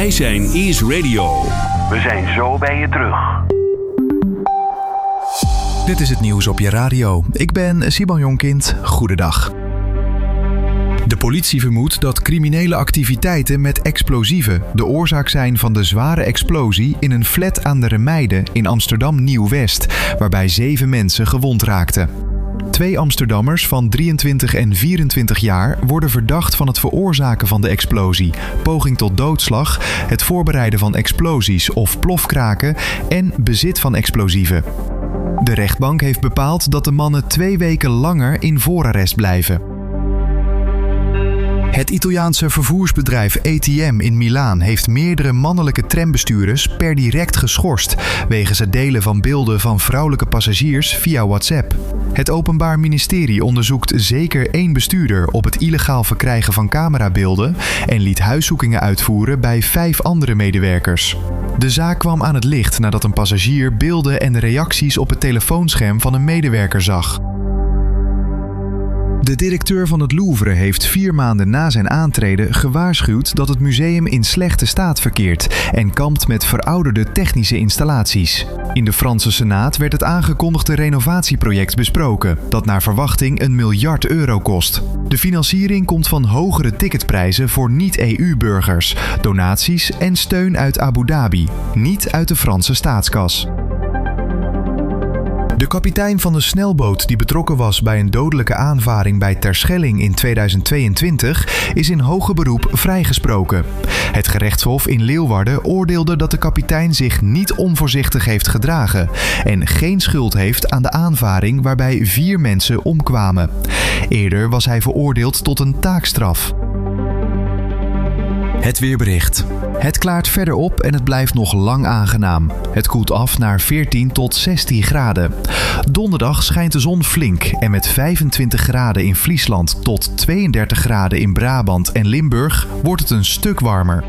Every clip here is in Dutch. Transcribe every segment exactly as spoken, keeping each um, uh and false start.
Wij zijn Ease Radio. We zijn zo bij je terug. Dit is het nieuws op je radio. Ik ben Simon Jonkind. Goedendag. De politie vermoedt dat criminele activiteiten met explosieven de oorzaak zijn van de zware explosie in een flat aan de Remeide in Amsterdam Nieuw-West, waarbij zeven mensen gewond raakten. Twee Amsterdammers van drieëntwintig en vierentwintig jaar worden verdacht van het veroorzaken van de explosie, poging tot doodslag, het voorbereiden van explosies of plofkraken en bezit van explosieven. De rechtbank heeft bepaald dat de mannen twee weken langer in voorarrest blijven. Het Italiaanse vervoersbedrijf A T M in Milaan heeft meerdere mannelijke trambestuurders per direct geschorst wegens het delen van beelden van vrouwelijke passagiers via WhatsApp. Het Openbaar Ministerie onderzoekt zeker één bestuurder op het illegaal verkrijgen van camerabeelden en liet huiszoekingen uitvoeren bij vijf andere medewerkers. De zaak kwam aan het licht nadat een passagier beelden en reacties op het telefoonscherm van een medewerker zag. De directeur van het Louvre heeft vier maanden na zijn aantreden gewaarschuwd dat het museum in slechte staat verkeert en kampt met verouderde technische installaties. In de Franse Senaat werd het aangekondigde renovatieproject besproken, dat naar verwachting een miljard euro kost. De financiering komt van hogere ticketprijzen voor niet-E U-burgers, donaties en steun uit Abu Dhabi, niet uit de Franse staatskas. De kapitein van de snelboot die betrokken was bij een dodelijke aanvaring bij Terschelling in tweeduizend tweeëntwintig is in hoger beroep vrijgesproken. Het gerechtshof in Leeuwarden oordeelde dat de kapitein zich niet onvoorzichtig heeft gedragen en geen schuld heeft aan de aanvaring waarbij vier mensen omkwamen. Eerder was hij veroordeeld tot een taakstraf. Het weerbericht. Het klaart verder op en het blijft nog lang aangenaam. Het koelt af naar veertien tot zestien graden. Donderdag schijnt de zon flink en met vijfentwintig graden in Friesland tot tweeëndertig graden in Brabant en Limburg wordt het een stuk warmer.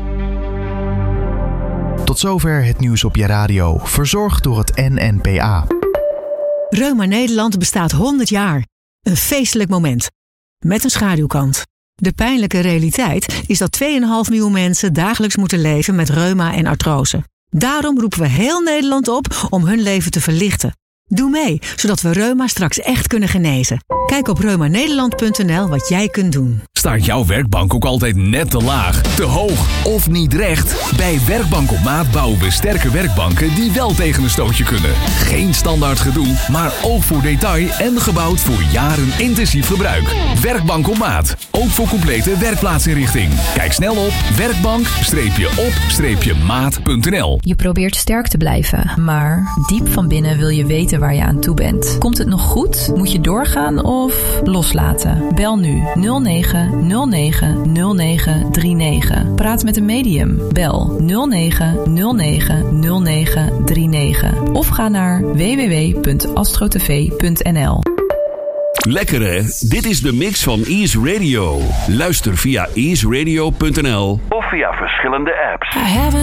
Tot zover het nieuws op je radio, verzorgd door het N N P A. Reuma Nederland bestaat honderd jaar. Een feestelijk moment. Met een schaduwkant. De pijnlijke realiteit is dat twee komma vijf miljoen mensen dagelijks moeten leven met reuma en artrose. Daarom roepen we heel Nederland op om hun leven te verlichten. Doe mee, zodat we reuma straks echt kunnen genezen. Kijk op reuma nederland punt n l wat jij kunt doen. Staat jouw werkbank ook altijd net te laag, te hoog of niet recht? Bij Werkbank op Maat bouwen we sterke werkbanken die wel tegen een stootje kunnen. Geen standaard gedoe, maar oog voor detail en gebouwd voor jaren intensief gebruik. Werkbank op Maat, ook voor complete werkplaatsinrichting. Kijk snel op werkbank op maat punt n l. Je probeert sterk te blijven, maar diep van binnen wil je weten waar je aan toe bent. Komt het nog goed? Moet je doorgaan of loslaten? Bel nu nul negen nul negen nul negen drie negen. Praat met een medium. Bel nul negen nul negen nul negen drie negen. Of ga naar w w w punt astrotv punt n l. Lekker hè? Dit is de mix van Ease Radio. Luister via ease radio punt n l of via verschillende apps.